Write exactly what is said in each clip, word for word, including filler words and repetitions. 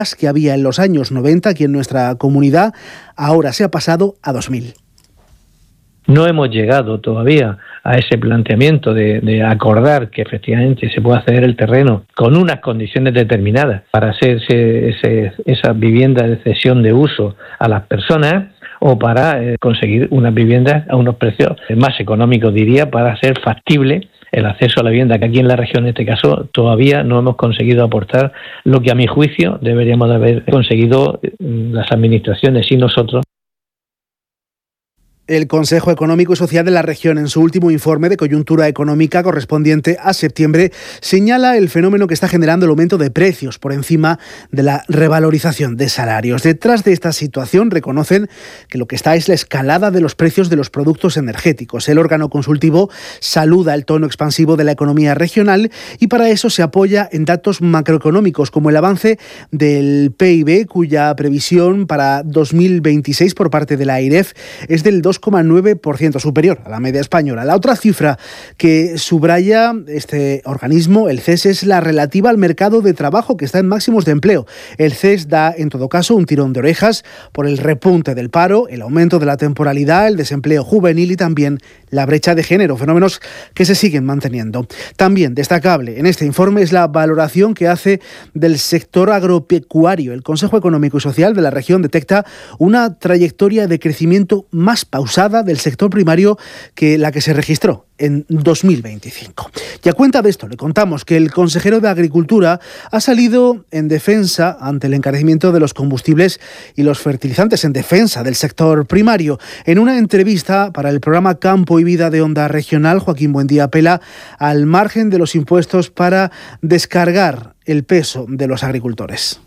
que había en los años noventa aquí en nuestra comunidad, ahora se ha pasado a dos mil. No hemos llegado todavía a ese planteamiento de, de acordar que efectivamente se pueda ceder el terreno con unas condiciones determinadas para hacer ese, ese, esa vivienda de cesión de uso a las personas o para eh, conseguir unas viviendas a unos precios más económicos, diría, para hacer factible el acceso a la vivienda, que aquí en la región, en este caso, todavía no hemos conseguido aportar lo que a mi juicio deberíamos de haber conseguido las administraciones y nosotros. El Consejo Económico y Social de la región, en su último informe de coyuntura económica correspondiente a septiembre, señala el fenómeno que está generando el aumento de precios por encima de la revalorización de salarios. Detrás de esta situación reconocen que lo que está es la escalada de los precios de los productos energéticos. El órgano consultivo saluda el tono expansivo de la economía regional y para eso se apoya en datos macroeconómicos como el avance del P I B, cuya previsión para dos mil veintiséis por parte de la AIREF es del dos coma nueve por ciento, superior a la media española. La otra cifra que subraya este organismo, el C E S, es la relativa al mercado de trabajo, que está en máximos de empleo. El C E S da, en todo caso, un tirón de orejas por el repunte del paro, el aumento de la temporalidad, el desempleo juvenil y también la brecha de género, fenómenos que se siguen manteniendo. También destacable en este informe es la valoración que hace del sector agropecuario. El Consejo Económico y Social de la región detecta una trayectoria de crecimiento más pausada del sector primario que la que se registró en dos mil veinticinco. Y a cuenta de esto le contamos que el consejero de Agricultura ha salido en defensa ante el encarecimiento de los combustibles y los fertilizantes, en defensa del sector primario. En una entrevista para el programa Campo y Vida de Onda Regional, Joaquín Buendía apela al margen de los impuestos para descargar el peso de los agricultores.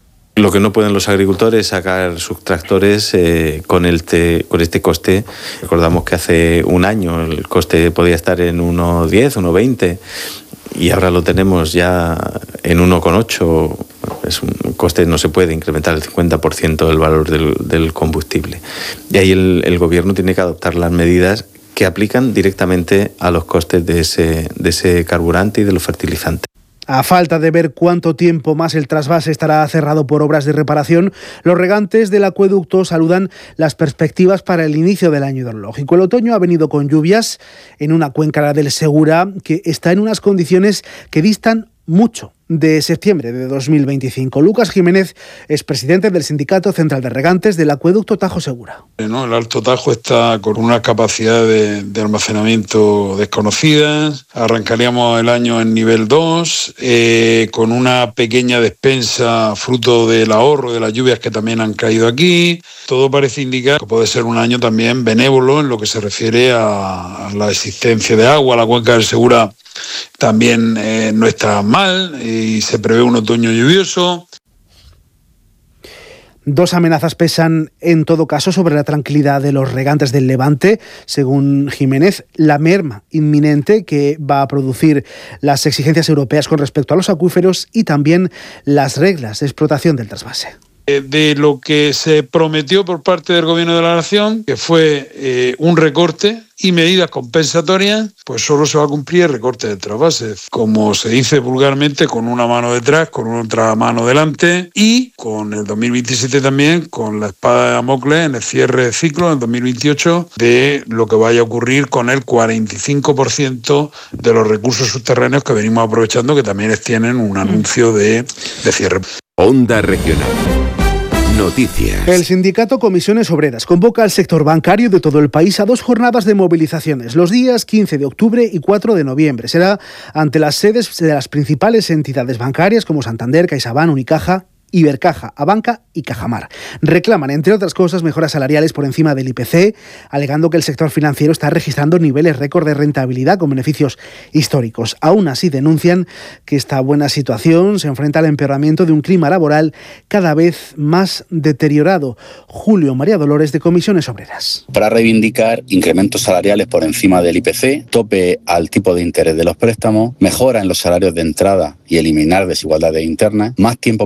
Lo que no pueden los agricultores es sacar sus tractores eh, con, el te, con este coste. Recordamos que hace un año el coste podía estar en uno diez, uno veinte y ahora lo tenemos ya en uno coma ocho. Es un coste, no se puede incrementar el cincuenta por ciento del valor del, del combustible. Y ahí el, el gobierno tiene que adoptar las medidas que aplican directamente a los costes de ese, de ese carburante y de los fertilizantes. A falta de ver cuánto tiempo más el trasvase estará cerrado por obras de reparación, los regantes del acueducto saludan las perspectivas para el inicio del año hidrológico. El otoño ha venido con lluvias en una cuenca, la del Segura, que está en unas condiciones que distan mucho de septiembre de dos mil veinticinco. Lucas Jiménez es presidente del Sindicato Central de Regantes del Acueducto Tajo Segura. ¿No? El Alto Tajo está con una capacidad de, de almacenamiento desconocidas. Arrancaríamos el año en nivel dos, eh, con una pequeña despensa fruto del ahorro de las lluvias que también han caído aquí. Todo parece indicar que puede ser un año también benévolo en lo que se refiere a, a la existencia de agua. La cuenca del Segura también eh, no está mal y se prevé un otoño lluvioso. Dos amenazas pesan en todo caso sobre la tranquilidad de los regantes del Levante. Según Jiménez, la merma inminente que va a producir las exigencias europeas con respecto a los acuíferos y también las reglas de explotación del trasvase. De lo que se prometió por parte del Gobierno de la Nación, que fue eh, un recorte y medidas compensatorias, pues solo se va a cumplir el recorte del trasvase, como se dice vulgarmente, con una mano detrás, con otra mano delante y con el dos mil veintisiete también, con la espada de Damocles en el cierre de ciclo en dos mil veintiocho de lo que vaya a ocurrir con el cuarenta y cinco por ciento de los recursos subterráneos que venimos aprovechando, que también tienen un anuncio de, de cierre. Onda Regional. Noticias. El sindicato Comisiones Obreras convoca al sector bancario de todo el país a dos jornadas de movilizaciones, los días quince de octubre y cuatro de noviembre. Será ante las sedes de las principales entidades bancarias como Santander, CaixaBank, Unicaja, Ibercaja, Abanca y Cajamar. Reclaman, entre otras cosas, mejoras salariales por encima del I P C, alegando que el sector financiero está registrando niveles récord de rentabilidad con beneficios históricos. Aún así, denuncian que esta buena situación se enfrenta al empeoramiento de un clima laboral cada vez más deteriorado. Julio María Dolores, de Comisiones Obreras. Para reivindicar incrementos salariales por encima del I P C, tope al tipo de interés de los préstamos, mejora en los salarios de entrada y eliminar desigualdades internas, más tiempo para vivir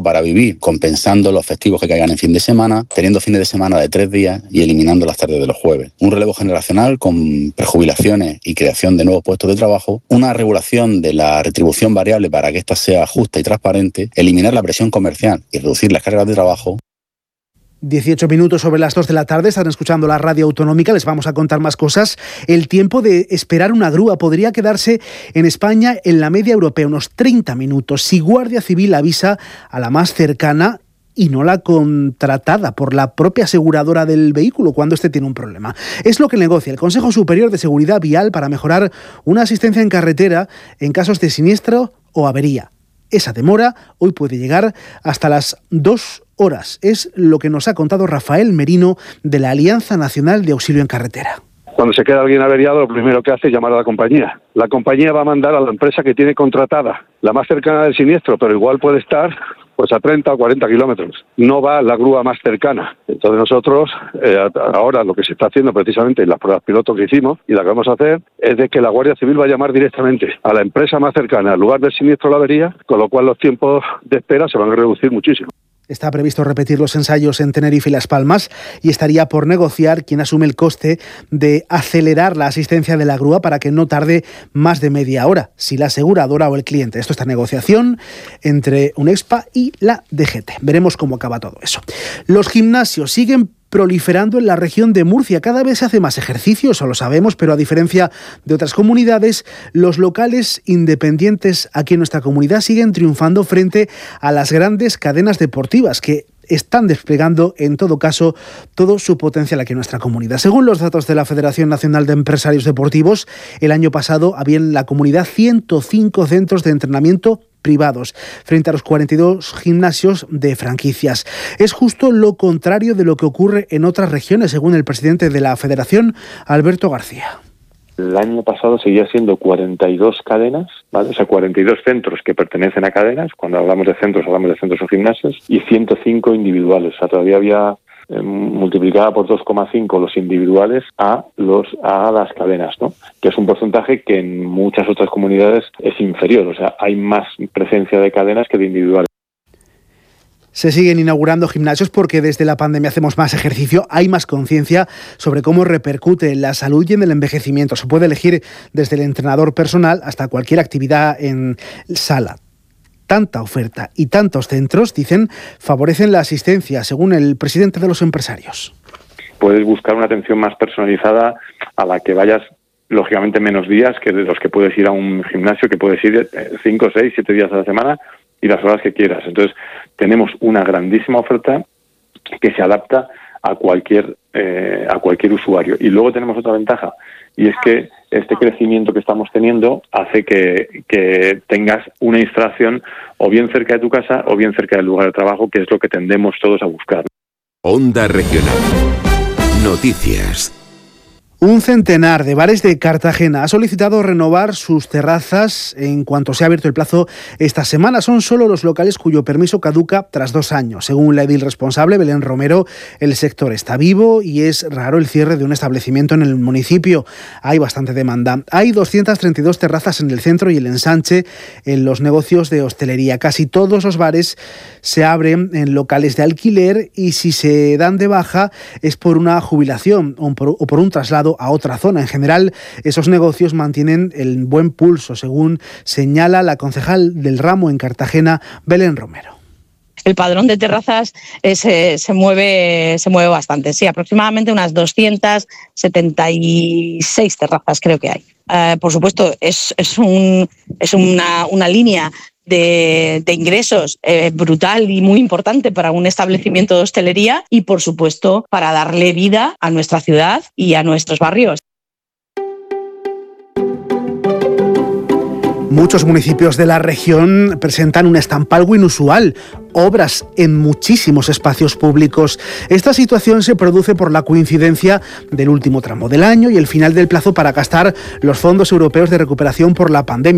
ir compensando los festivos que caigan en fin de semana, teniendo fines de semana de tres días y eliminando las tardes de los jueves. Un relevo generacional con prejubilaciones y creación de nuevos puestos de trabajo, una regulación de la retribución variable para que ésta sea justa y transparente, eliminar la presión comercial y reducir las cargas de trabajo. dieciocho minutos sobre las dos de la tarde, están escuchando la radio autonómica, les vamos a contar más cosas. El tiempo de esperar una grúa podría quedarse en España en la media europea, unos treinta minutos, si Guardia Civil avisa a la más cercana y no la contratada por la propia aseguradora del vehículo cuando éste tiene un problema. Es lo que negocia el Consejo Superior de Seguridad Vial para mejorar una asistencia en carretera en casos de siniestro o avería. Esa demora hoy puede llegar hasta las dos horas. Es lo que nos ha contado Rafael Merino de la Alianza Nacional de Auxilio en Carretera. Cuando se queda alguien averiado, lo primero que hace es llamar a la compañía. La compañía va a mandar a la empresa que tiene contratada, la más cercana del siniestro, pero igual puede estar pues a treinta o cuarenta kilómetros. No va la grúa más cercana. Entonces nosotros, eh, ahora lo que se está haciendo precisamente en las pruebas pilotos que hicimos y la que vamos a hacer, es de que la Guardia Civil va a llamar directamente a la empresa más cercana al lugar del siniestro o la avería, con lo cual los tiempos de espera se van a reducir muchísimo. Está previsto repetir los ensayos en Tenerife y Las Palmas y estaría por negociar quién asume el coste de acelerar la asistencia de la grúa para que no tarde más de media hora, si la aseguradora o el cliente. Esto está en negociación entre UNEXPA y la D G T. Veremos cómo acaba todo eso. Los gimnasios siguen proliferando en la región de Murcia. Cada vez se hace más ejercicio, eso lo sabemos, pero a diferencia de otras comunidades, los locales independientes aquí en nuestra comunidad siguen triunfando frente a las grandes cadenas deportivas que están desplegando, en todo caso, todo su potencial aquí en nuestra comunidad. Según los datos de la Federación Nacional de Empresarios Deportivos, el año pasado había en la comunidad ciento cinco centros de entrenamiento privados, frente a los cuarenta y dos gimnasios de franquicias. Es justo lo contrario de lo que ocurre en otras regiones, según el presidente de la Federación, Alberto García. El año pasado seguía siendo cuarenta y dos cadenas, ¿vale? O sea, cuarenta y dos centros que pertenecen a cadenas. Cuando hablamos de centros, hablamos de centros o gimnasios, y ciento cinco individuales. O sea, todavía había eh, multiplicada por dos coma cinco los individuales a los a las cadenas, ¿no? Que es un porcentaje que en muchas otras comunidades es inferior. O sea, hay más presencia de cadenas que de individuales. Se siguen inaugurando gimnasios porque desde la pandemia hacemos más ejercicio, hay más conciencia sobre cómo repercute en la salud y en el envejecimiento. Se puede elegir desde el entrenador personal hasta cualquier actividad en sala. Tanta oferta y tantos centros, dicen, favorecen la asistencia, según el presidente de los empresarios. Puedes buscar una atención más personalizada a la que vayas, lógicamente, menos días que de los que puedes ir a un gimnasio, que puedes ir cinco, seis, siete días a la semana y las horas que quieras. Entonces, tenemos una grandísima oferta que se adapta a cualquier eh, a cualquier usuario. Y luego tenemos otra ventaja, y es que este crecimiento que estamos teniendo hace que, que tengas una instalación o bien cerca de tu casa o bien cerca del lugar de trabajo, que es lo que tendemos todos a buscar. Onda Regional. Noticias. Un centenar de bares de Cartagena ha solicitado renovar sus terrazas en cuanto se ha abierto el plazo esta semana. Son solo los locales cuyo permiso caduca tras dos años. Según la edil responsable, Belén Romero, el sector está vivo y es raro el cierre de un establecimiento en el municipio. Hay bastante demanda. Hay doscientas treinta y dos terrazas en el centro y el ensanche en los negocios de hostelería. Casi todos los bares se abren en locales de alquiler y si se dan de baja es por una jubilación o por, o por un traslado a otra zona. En general, esos negocios mantienen el buen pulso, según señala la concejal del ramo en Cartagena, Belén Romero. El padrón de terrazas eh, se, se, mueve, se mueve bastante, sí, aproximadamente unas doscientas setenta y seis terrazas creo que hay. Eh, por supuesto, es, es, un, es una, una línea De, de ingresos eh, brutal y muy importante para un establecimiento de hostelería y, por supuesto, para darle vida a nuestra ciudad y a nuestros barrios. Muchos municipios de la región presentan un estampa algo inusual, obras en muchísimos espacios públicos. Esta situación se produce por la coincidencia del último tramo del año y el final del plazo para gastar los fondos europeos de recuperación por la pandemia.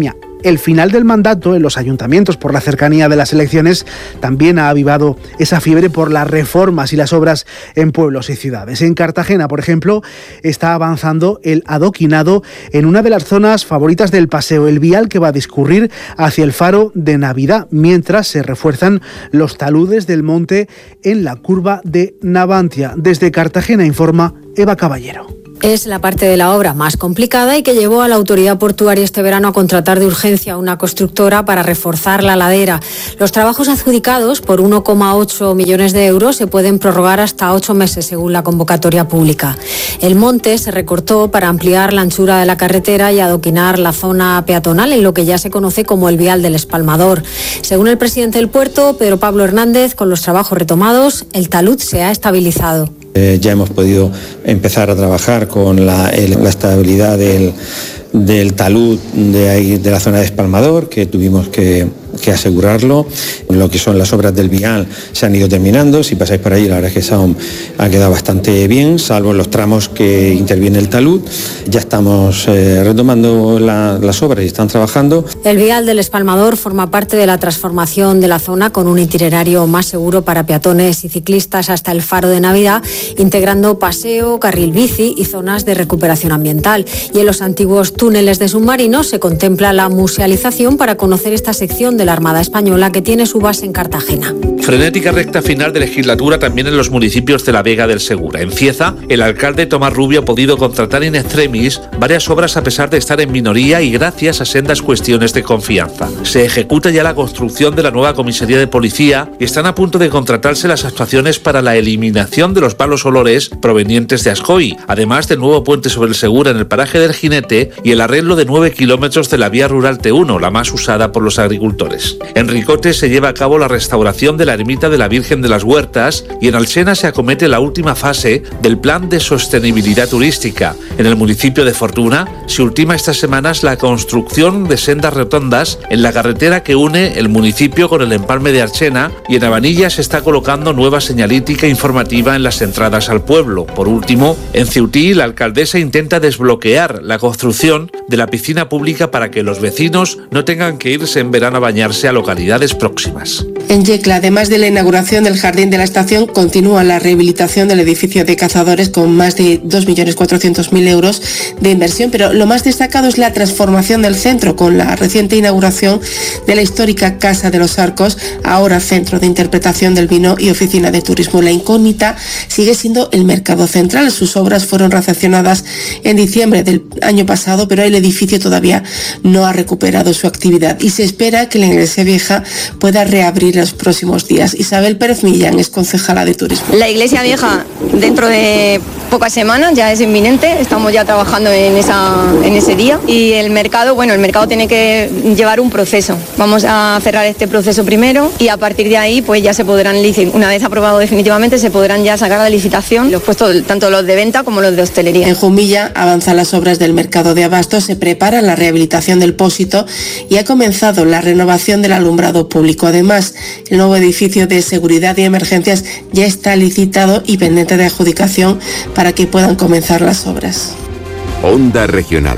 El final del mandato en los ayuntamientos por la cercanía de las elecciones también ha avivado esa fiebre por las reformas y las obras en pueblos y ciudades. En Cartagena, por ejemplo, está avanzando el adoquinado en una de las zonas favoritas del paseo, el vial que va a discurrir hacia el Faro de Navidad, mientras se refuerzan los taludes del monte en la curva de Navantia. Desde Cartagena informa Eva Caballero. Es la parte de la obra más complicada y que llevó a la autoridad portuaria este verano a contratar de urgencia a una constructora para reforzar la ladera. Los trabajos adjudicados por uno coma ocho millones de euros se pueden prorrogar hasta ocho meses según la convocatoria pública. El monte se recortó para ampliar la anchura de la carretera y adoquinar la zona peatonal en lo que ya se conoce como el vial del Espalmador. Según el presidente del puerto, Pedro Pablo Hernández, con los trabajos retomados, el talud se ha estabilizado. Eh, ya hemos podido empezar a trabajar con la, el, la estabilidad del, del talud de, ahí, de la zona de Espalmador, que tuvimos que, que asegurarlo. Lo que son las obras del vial se han ido terminando. Si pasáis por ahí, la verdad es que se han, ha quedado bastante bien, salvo en los tramos que interviene el talud. Ya estamos eh, retomando la, las obras y están trabajando. El vial del Espalmador forma parte de la transformación de la zona con un itinerario más seguro para peatones y ciclistas hasta el Faro de Navidad, integrando paseo, carril bici y zonas de recuperación ambiental. Y en los antiguos túneles de submarinos se contempla la musealización para conocer esta sección de la Armada Española que tiene su base en Cartagena. Frenética recta final de legislatura también en los municipios de la Vega del Segura. En Cieza, el alcalde Tomás Rubio ha podido contratar in extremis varias obras a pesar de estar en minoría y gracias a sendas cuestiones de confianza. Se ejecuta ya la construcción de la nueva comisaría de policía y están a punto de contratarse las actuaciones para la eliminación de los malos olores provenientes de Ascoy, además del nuevo puente sobre el Segura en el paraje del Jinete y el arreglo de nueve kilómetros de la vía rural T uno, la más usada por los agricultores. En Ricote se lleva a cabo la restauración de la ermita de la Virgen de las Huertas y en Alsena se acomete la última fase del plan de sostenibilidad turística. En el municipio de Fortuna se ultima estas semanas la construcción de sendas rotondas en la carretera que une el municipio con el empalme de Archena y en Abanilla se está colocando nueva señalítica informativa en las entradas al pueblo. Por último, en Ceutí la alcaldesa intenta desbloquear la construcción de la piscina pública para que los vecinos no tengan que irse en verano a bañarse a localidades próximas. En Yecla, además de la inauguración del jardín de la estación, continúa la rehabilitación del edificio de cazadores con más de dos millones cuatrocientos mil euros de inversión, pero lo más destacado es la transformación del centro con la reciente inauguración de la histórica Casa de los Arcos, ahora centro de interpretación del vino y oficina de turismo. La incógnita sigue siendo el mercado central. Sus obras fueron recepcionadas en diciembre del año pasado, pero el edificio todavía no ha recuperado su actividad y se espera que la iglesia vieja pueda reabrir los próximos días. Isabel Pérez Millán es concejala de turismo. La iglesia vieja dentro de pocas semanas ya es inminente, estamos ya trabajando en, esa, en ese día y el mercado, bueno, el mercado tiene que llevar un proceso. Vamos a cerrar este proceso primero y a partir de ahí pues ya se podrán licitar. Una vez aprobado definitivamente se podrán ya sacar a la licitación los puestos, tanto los de venta como los de hostelería. En Jumilla avanzan las obras del mercado de abastos, se prepara la rehabilitación del Pósito y ha comenzado la renovación del alumbrado público. Además, el nuevo edificio de seguridad y emergencias ya está licitado y pendiente de adjudicación para que puedan comenzar las obras. Onda Regional.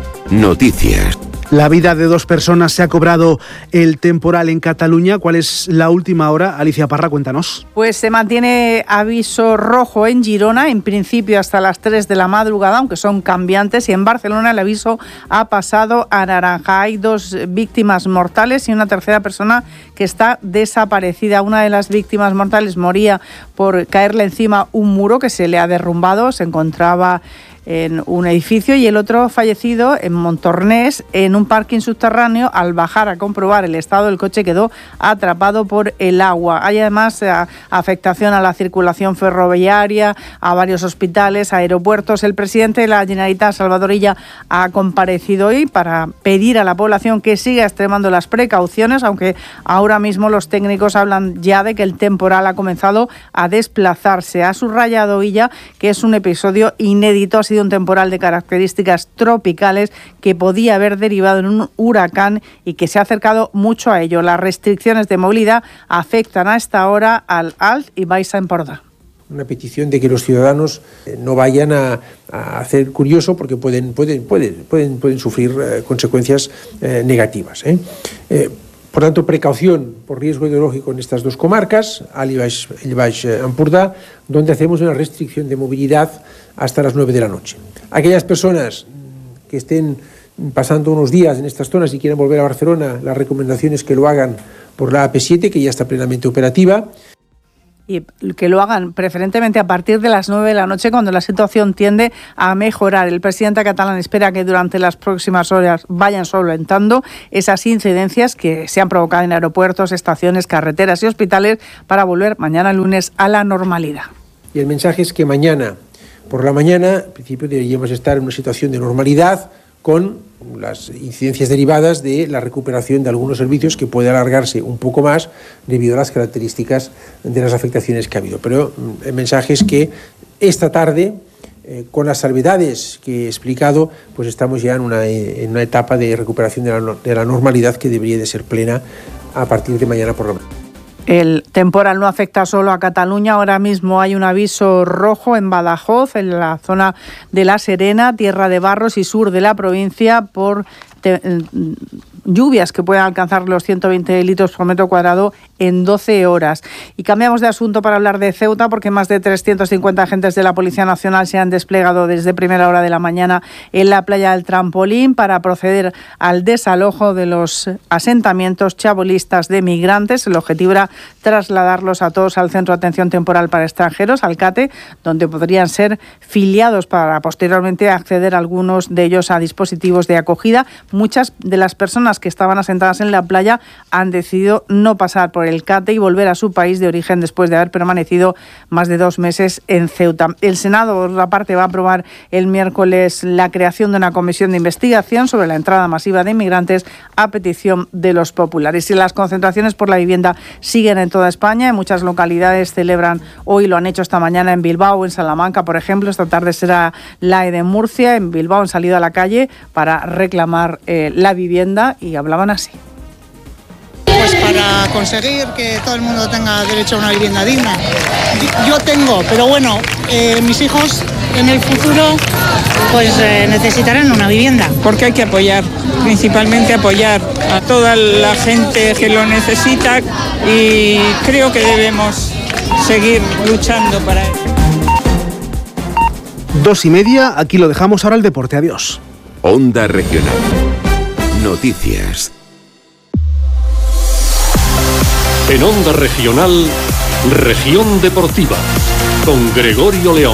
Noticias. La vida de dos personas se ha cobrado el temporal en Cataluña. ¿Cuál es la última hora? Alicia Parra, cuéntanos. Pues se mantiene aviso rojo en Girona, en principio hasta las tres de la madrugada, aunque son cambiantes, y en Barcelona el aviso ha pasado a naranja. Hay dos víctimas mortales y una tercera persona que está desaparecida. Una de las víctimas mortales moría por caerle encima un muro que se le ha derrumbado, se encontraba en un edificio, y el otro fallecido en Montornès, en un parking subterráneo. Al bajar a comprobar el estado del coche quedó atrapado por el agua. Hay además a, afectación a la circulación ferroviaria, a varios hospitales, aeropuertos. El presidente de la Generalitat, Salvador Illa, ha comparecido hoy para pedir a la población que siga extremando las precauciones, aunque ahora mismo los técnicos hablan ya de que el temporal ha comenzado a desplazarse. Ha subrayado Illa que es un episodio inédito, ha sido un temporal de características tropicales que podía haber derivado en un huracán y que se ha acercado mucho a ello. Las restricciones de movilidad afectan a esta hora al Alt y Baix Empordà. una petición de que los ciudadanos no vayan a, a hacer curioso porque pueden, pueden, pueden, pueden, pueden sufrir eh, consecuencias eh, negativas. ¿eh? Eh, por tanto, precaución por riesgo ideológico en estas dos comarcas, Alt i Baix, el Baix Empordà, donde hacemos una restricción de movilidad hasta las nueve de la noche. Aquellas personas que estén pasando unos días en estas zonas y quieran volver a Barcelona, la recomendación es que lo hagan por la A P siete, que ya está plenamente operativa. Y que lo hagan preferentemente a partir de las nueve de la noche, cuando la situación tiende a mejorar. El presidente catalán espera que durante las próximas horas vayan solventando esas incidencias que se han provocado en aeropuertos, estaciones, carreteras y hospitales para volver mañana lunes a la normalidad. Y el mensaje es que mañana por la mañana, en principio, deberíamos estar en una situación de normalidad, con las incidencias derivadas de la recuperación de algunos servicios que puede alargarse un poco más debido a las características de las afectaciones que ha habido. Pero el mensaje es que esta tarde, eh, con las salvedades que he explicado, pues estamos ya en una, en una etapa de recuperación de la, de la normalidad que debería de ser plena a partir de mañana por la mañana. El temporal no afecta solo a Cataluña. Ahora mismo hay un aviso rojo en Badajoz, en la zona de La Serena, Tierra de Barros y sur de la provincia, por te, lluvias que pueden alcanzar los ciento veinte litros por metro cuadrado en doce horas. Y cambiamos de asunto para hablar de Ceuta, porque más de trescientos cincuenta agentes de la Policía Nacional se han desplegado desde primera hora de la mañana en la playa del Trampolín para proceder al desalojo de los asentamientos chabolistas de migrantes. El objetivo era trasladarlos a todos al Centro de Atención Temporal para Extranjeros, al CATE, donde podrían ser filiados para posteriormente acceder algunos de ellos a dispositivos de acogida. Muchas de las personas que estaban asentadas en la playa han decidido no pasar por el CATE y volver a su país de origen después de haber permanecido más de dos meses en Ceuta. El Senado, por otra parte, va a aprobar el miércoles la creación de una comisión de investigación sobre la entrada masiva de inmigrantes a petición de los populares. Y las concentraciones por la vivienda siguen en toda España. En muchas localidades celebran hoy, lo han hecho esta mañana en Bilbao, en Salamanca, por ejemplo. Esta tarde será la E D en Murcia. En Bilbao han salido a la calle para reclamar eh, la vivienda y hablaban así. Pues para conseguir que todo el mundo tenga derecho a una vivienda digna. Yo tengo, pero bueno, eh, mis hijos en el futuro pues eh, necesitarán una vivienda. Porque hay que apoyar, principalmente apoyar a toda la gente que lo necesita y creo que debemos seguir luchando para eso. Dos y media, aquí lo dejamos, ahora el deporte, adiós. Onda Regional. Noticias. En Onda Regional, Región Deportiva, con Gregorio León.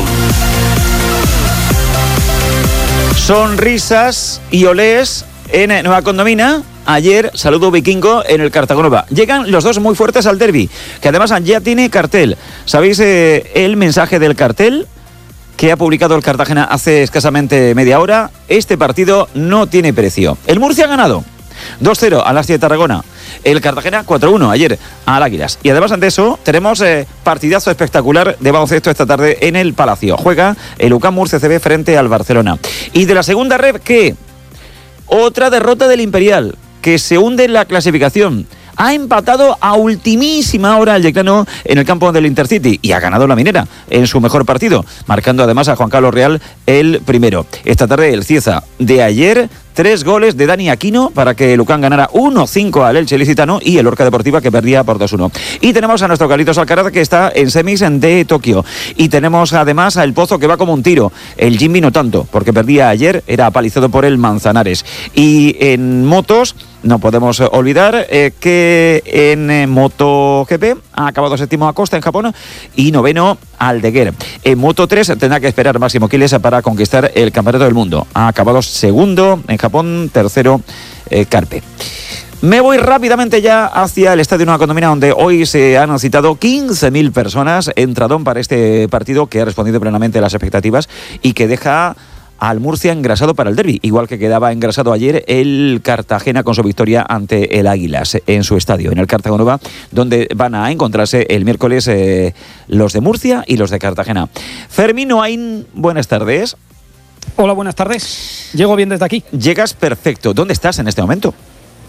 Sonrisas y olés en Nueva Condomina. Ayer, saludo vikingo en el Cartagonova. Llegan los dos muy fuertes al derbi, que además ya tiene cartel. ¿Sabéis eh, el mensaje del cartel que ha publicado el Cartagena hace escasamente media hora? Este partido no tiene precio. El Murcia ha ganado dos cero al Asti de Tarragona. El Cartagena cuatro uno ayer al Águilas. Y además ante eso tenemos eh, partidazo espectacular de baloncesto esta tarde en el Palacio. Juega el U C A M Murcia C B frente al Barcelona. Y de la segunda red, ¿qué? Otra derrota del Imperial, que se hunde en la clasificación. Ha empatado a ultimísima hora el Yeclano en el campo del Intercity y ha ganado la Minera en su mejor partido, marcando además a Juan Carlos Real el primero. Esta tarde el Cieza de ayer, tres goles de Dani Aquino para que el U C A M ganara uno cinco al Elche Licitano y el Orca Deportiva que perdía por dos uno. Y tenemos a nuestro Carlitos Alcaraz que está en semis de Tokio. Y tenemos además al Pozo que va como un tiro. El Jimmy no tanto, porque perdía ayer, era apalizado por el Manzanares. Y en motos no podemos olvidar eh, que en eh, MotoGP ha acabado séptimo Acosta en Japón y noveno Aldeguer. En Moto tres tendrá que esperar Máximo Quiles para conquistar el Campeonato del Mundo. Ha acabado segundo en Japón, tercero eh, Carpe. Me voy rápidamente ya hacia el Estadio Nueva Condomina, donde hoy se han citado quince mil personas. Entradón para este partido que ha respondido plenamente a las expectativas y que deja al Murcia engrasado para el derbi, igual que quedaba engrasado ayer el Cartagena con su victoria ante el Águilas en su estadio, en el Cartagonova, donde van a encontrarse el miércoles eh, los de Murcia y los de Cartagena. Fermín Oain, buenas tardes. Hola, buenas tardes. Llego bien desde aquí. Llegas perfecto. ¿Dónde estás en este momento?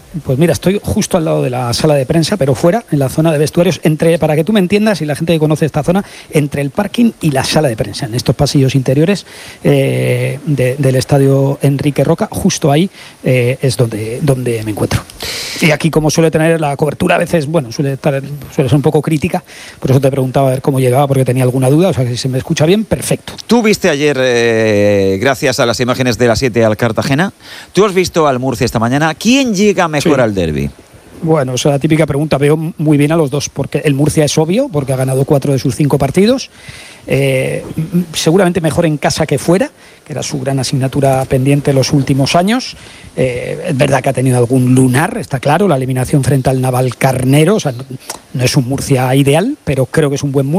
Pues mira, estoy justo al lado de la sala de prensa, pero fuera, en la zona de vestuarios, entre, para que tú me entiendas y la gente que conoce esta zona, entre el parking y la sala de prensa, en estos pasillos interiores eh, de, del estadio Enrique Roca, justo ahí eh, es donde, donde me encuentro. Y aquí, como suele tener la cobertura, a veces, bueno, suele, estar, suele ser un poco crítica, por eso te preguntaba a ver cómo llegaba, porque tenía alguna duda, o sea que si se me escucha bien, perfecto. Tú viste ayer, eh, gracias a las imágenes de las siete al Cartagena, tú has visto al Murcia esta mañana, ¿quién llega mejor sí. al derbi? Bueno, esa es la típica pregunta. Veo muy bien a los dos, porque el Murcia es obvio, porque ha ganado cuatro de sus cinco partidos. Eh, seguramente mejor en casa que fuera, que era su gran asignatura pendiente en los últimos años. Eh, es verdad que ha tenido algún lunar, está claro, la eliminación frente al Navalcarnero. O sea, no, no es un Murcia ideal, pero creo que es un buen Murcia.